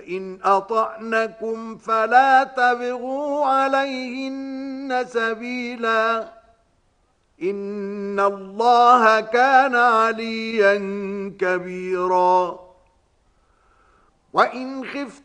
فإن أطعنكم فلا تبغوا عليهن سبيلا إن الله كان عليا كبيرا وإن خفتم